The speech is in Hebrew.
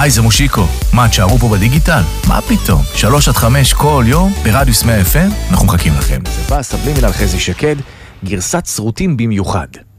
היי, זה מושיקו. מה, תשארו פה בדיגיטל? מה פתאום? 3-5 כל יום ברדיוס 100 FM, אנחנו מחכים לכם. זה בא סבלימינל חזי שקד, גרסת סרוטים במיוחד.